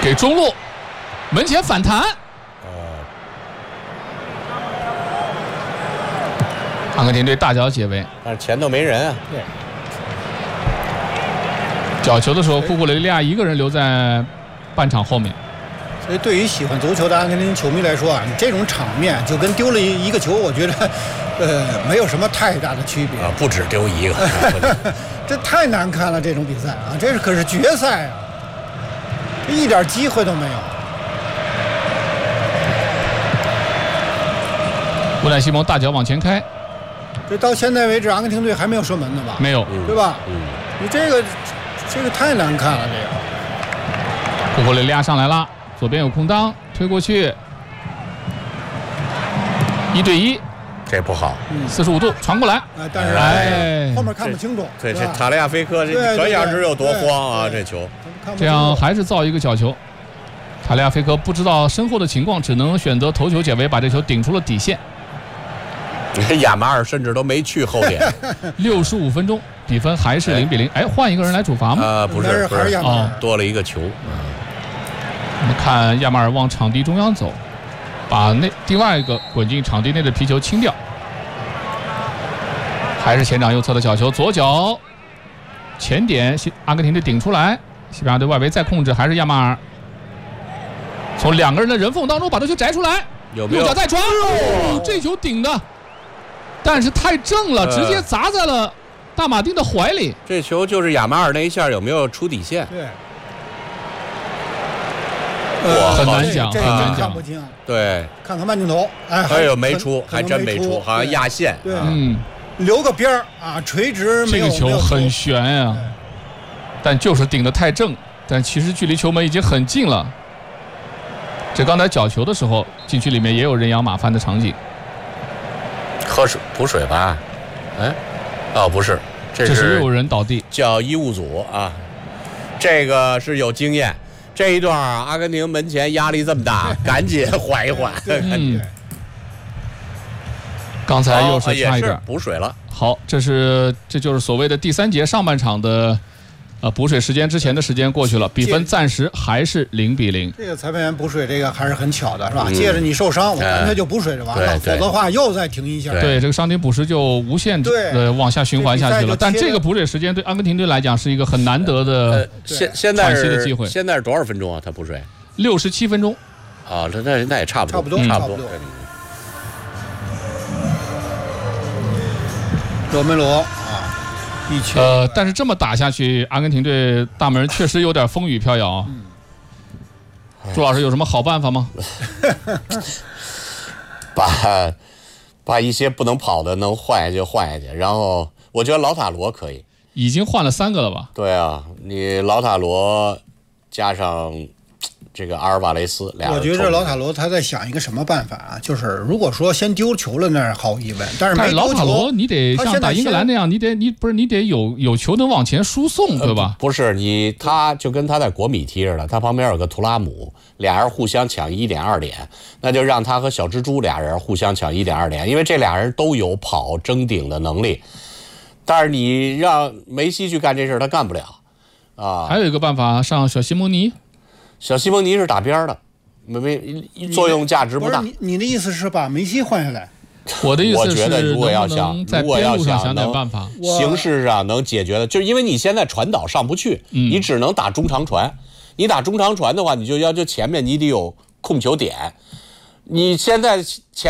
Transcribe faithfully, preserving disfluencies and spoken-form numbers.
给中路，门前反弹。阿根廷队大脚解围， 但是前头没人啊。 对。 角球的时候，库库雷利亚一个人留在半场后面。 所以，对于喜欢足球的阿根廷球迷来说啊，你这种场面就跟丢了一个球，我觉得，呃，没有什么太大的区别啊，不止丢一个， 这太难看了，这种比赛啊，这是可是决赛啊，这一点机会都没有。 乌奈西蒙大脚往前开， 这到现在为止，阿根廷队还没有射门呢吧？ 没有， 对吧？ 嗯， 你这个这个太难看了，这个。 库库雷利亚上来了。左边有空当，推过去，一对一， 这不好， 四十五度传过来， 哎，但是哎后面看不清楚。 对，这塔利亚菲科这可想而知有多慌啊！这球， 这样还是造一个角球。塔利亚菲科不知道身后的情况，只能选择头球解围，把这球顶出了底线。 亚马尔甚至都没去后点。 六十五分钟，比分还是零比零。哎，换一个人来主罚吗？ 呃，不是， 还是亚马尔多了一个球。 我们看亚马尔往场地中央走，把那另外一个滚进场地内的皮球清掉。还是前掌右侧的角球，左脚前点，阿根廷队顶出来，西班牙队外围再控制，还是亚马尔从两个人的人缝当中把这球摘出来， 有没有右脚再传，哦，这球顶的，但是太正了，直接砸在了大马丁的怀里。 这球就是亚马尔那一下有没有出底线？ 对。 呃，很难讲， 很难讲， 看不清。 对， 看看慢镜头，哎， 哎呦，没出，还真没出，好像压线。 对， 嗯， 留个边儿啊，垂直没有。 这个球很悬呀，但就是顶得太正，但其实距离球门已经很近了。这刚才角球的时候，禁区里面也有人仰马翻的场景。 喝水补水吧？哎，哦，不是，这是又有人倒地， 叫医务组啊，这个是有经验。这一段阿根廷门前压力这么大，赶紧缓一缓。 嗯，刚才又是差一点补水了。 好，这是这就是所谓的第三节上半场的呃补水时间之前的时间过去了，比分暂时还是零比零。 这个裁判员补水这个还是很巧的，是吧？嗯、借着你受伤，我干脆就补水就完了，否则的话又再停一下。 对，这个伤停补时就无限呃往下循环下去了。但这个补水时间对阿根廷队来讲是一个很难得的呃现现在喘息的机会。 现在是多少分钟啊？他补水六十七分钟。 啊，那那那也差不多， 差不多， 差不多。 罗梅罗啊，一球。 呃，但是这么打下去，阿根廷队大门确实有点风雨飘摇。嗯、朱老师有什么好办法吗？ 把把一些不能跑的能换下去换下去，然后我觉得老塔罗可以。 已经换了三个了吧？ 对啊，你老塔罗加上这个阿尔瓦雷斯俩人， 我觉得老塔罗他在想一个什么办法啊？就是如果说先丢球了，那毫无疑问，但是没丢球， 老塔罗你得像打英格兰那样，你得你不是你得有有球能往前输送，对吧？ 呃、不是你，他就跟他在国米踢似的，他旁边有个图拉姆，俩人互相抢一点二点，那就让他和小蜘蛛俩人互相抢一点二点，因为这俩人都有跑争顶的能力。但是你让梅西去干这事，他干不了啊。 还有一个办法，上小西蒙尼。 小西蒙尼是打边的，没没作用价值不大。 不是 你, 你的意思是把梅西换下来？ 我的意思是， 我觉得如果要想， 在边路上想点办法， 形式上能解决的，就是因为你现在传导上不去， 嗯、 你只能打中长传。你打中长传的话，你就要求前面你得有控球点。你现在前